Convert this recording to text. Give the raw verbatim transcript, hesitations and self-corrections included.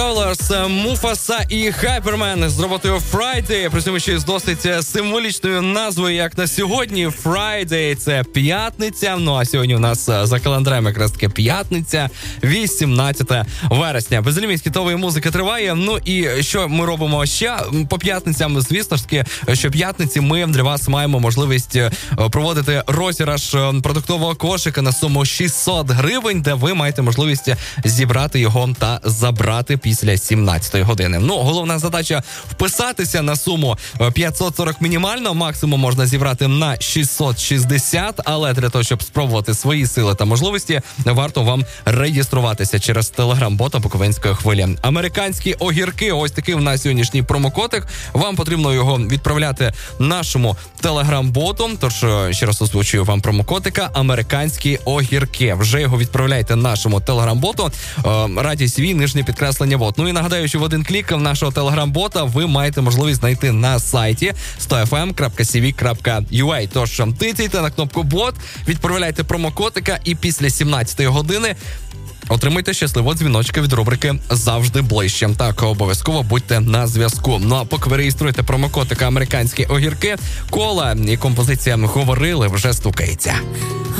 Муфаса і Хайпермен з роботою Friday, причому ще з досить символічною назвою, як на сьогодні. Friday – це п'ятниця, ну а сьогодні у нас за календарем якраз таки п'ятниця, вісімнадцяте вересня. Безліміт хітової музики триває, ну і що ми робимо ще по п'ятницям? Звісно ж таки, що п'ятниці ми для вас маємо можливість проводити розіграш продуктового кошика на суму шістсот гривень, де ви маєте можливість зібрати його та забрати після сімнадцятої години. Ну, головна задача вписатися на суму п'ятсот сорок мінімально, максимум можна зібрати на шістсот шістдесят, але для того, щоб спробувати свої сили та можливості, варто вам реєструватися через телеграм-бота Буковинської хвилі. Американські огірки, ось такий у нас сьогоднішній промокодик. Вам потрібно його відправляти нашому телеграм-боту, тож ще раз озвучую вам промокодика «Американські огірки». Вже його відправляйте нашому телеграм-боту, радість свій, нижнє підкреслення бот. Ну і нагадаю, що в один клік нашого телеграм-бота ви маєте можливість знайти на сайті сто еф ем крапка сі ві крапка ю а. Тож тицяйте на кнопку бот, відправляйте промокодика і після сімнадцятої години отримуйте щасливого дзвіночка від рубрики «Завжди ближче». Так, обов'язково будьте на зв'язку. Ну а поки ви реєструєте промокодика «Американські огірки», кола і композиція «Говорили» вже стукається.